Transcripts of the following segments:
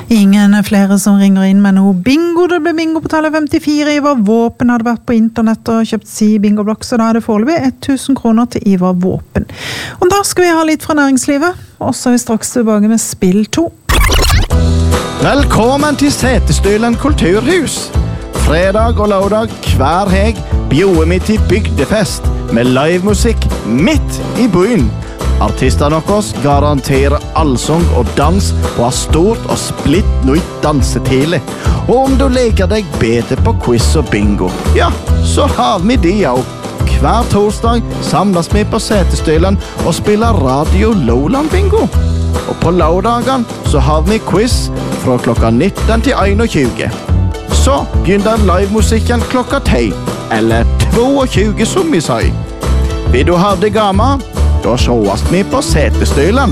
Ingen flere som ringer inn med noe bingo. Det ble bingo på tallet 54. Ivar Våpen hadde vært på internett og kjøpt si bingoblokk, så da er det foreløpig 1000 kroner til Ivar Våpen. Og da skal vi ha litt fra næringslivet, og så er vi straks tilbake med spill 2. Velkommen til Setesdølen kulturhus. Fredag og lørdag hver heg bjoder vi til bygdefest med livemusikk midt i byen. Artistene deres garanterer allsang og dans og har stort og splitt nytt dansetile. Og om du leker deg bedre på quiz og bingo, ja, så har vi de også. Hver torsdag samles vi på Setesdølen og spiller Radio Lowland Bingo. Og på lørdagen så har vi quiz fra klokka 19 til 21. Så begynner livemusikken klokka 10, eller 22 som vi sier. Vil du ha det gammel? Da sjås vi på Setesdølen.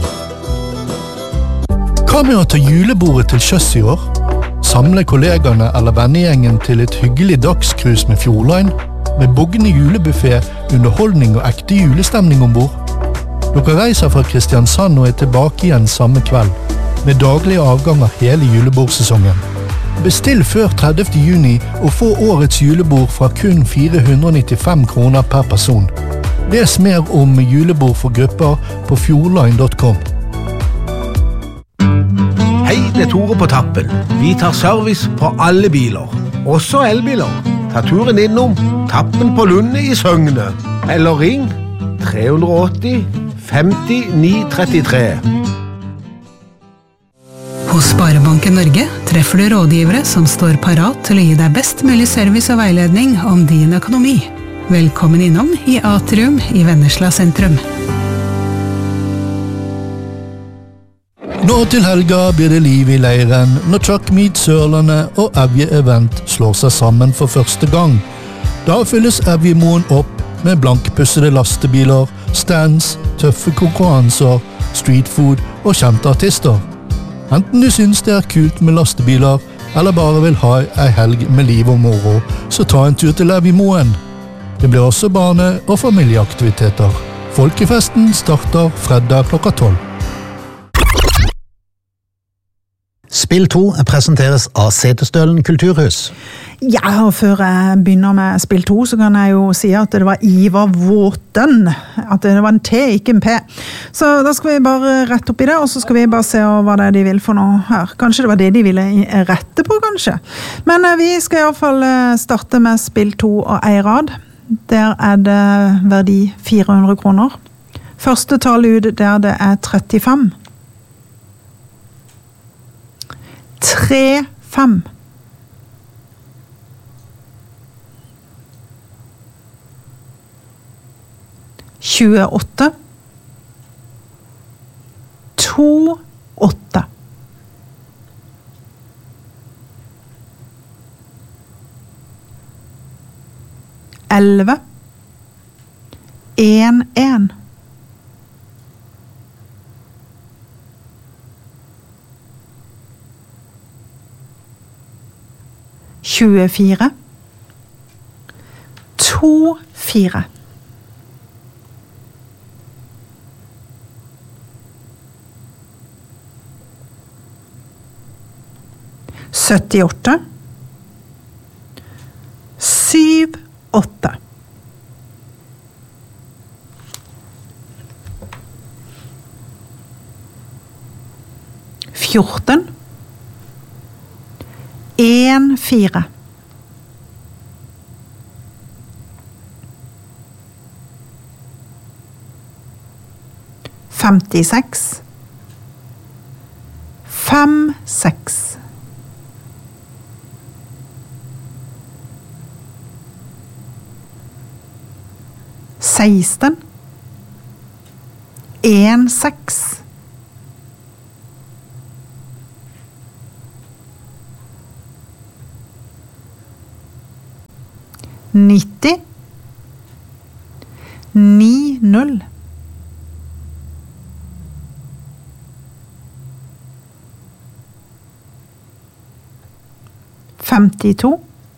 Hva med å ta julebordet til sjøs i år? Samle kollegene eller vennegjengen til et hyggelig dagskrus med Fjordline, med boggende julebuffé, underholdning og ekte julestemning ombord. Dere reiser fra Kristiansand og er tilbake igjen samme kveld, med daglige avganger hele julebordsesongen. Bestill før 30. juni og få årets julebord fra kun 495 kroner per person. Les mer om julebord for grupper på fjordline.com. Hei, det er Tore på Tappen. Vi tar service på alle biler, også elbiler. Ta turen innom Tappen på Lunde i Søgne, eller ring 380 50 933. Hos Sparebanken Norge treffer du rådgivere som står parat til å gi deg best mulig service og veiledning om din økonomi. Velkommen innom i Atrium i Vennesla sentrum. Nå til helga blir det liv i leiren når Truck Meet Sørlandet og Evje Event slår seg sammen for første gang. Da fylles Evjemoen opp med blankpussede lastebiler, stands, tøffe konkurranser, streetfood og kjente artister. Enten du synes det er kult med lastebiler, eller bare vil ha ei helg med liv og moro, så ta en tur til Evjemoen. Det blir også barne- og familieaktiviteter. Folkefesten starter fredag klokka 12. Spill 2 presenteres av Setesdølen kulturhus. Ja, og før jeg begynner med spill 2, så kan jeg jo si at det var Ivar Våpen. At det var en T, ikke en P. Så da skal vi bare rette opp i det, og så skal vi bare se hva det er de vil for noe her. Kanskje det var det de ville rette på, kanskje. Men vi skal i hvert fall starte med spill 2 og ei rad. Der er det verdi 400 kroner. Første tall ut der det er 35. 3-5. 28. 2-8. 11. 1-1. 24. 2-4. 78. 7-8. 14. 1-4. 56. 5-6. 16. 1-6. 90. 9-0. 52.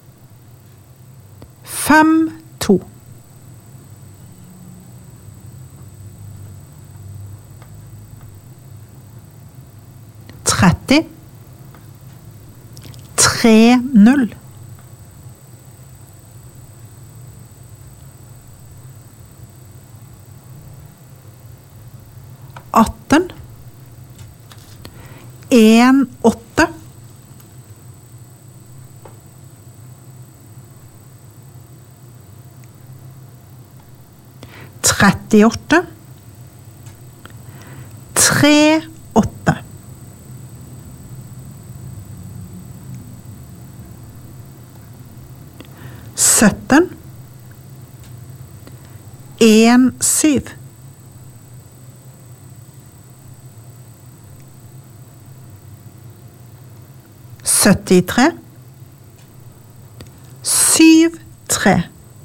5-2. 30. 30. 18. 18. 38. 38. 17. 17. 73. 73.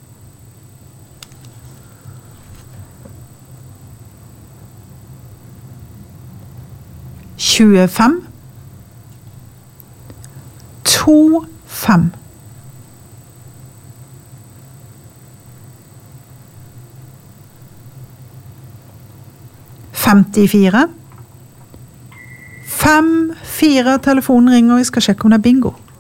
25. 25. 54. 54. Telefonen ringer, og vi skal sjekke om det er bingo.